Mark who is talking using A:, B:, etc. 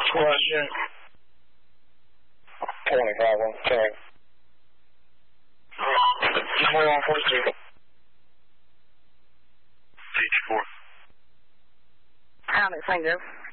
A: Question. 25 on 10. 4 on 42.
B: 84.
C: Alexander.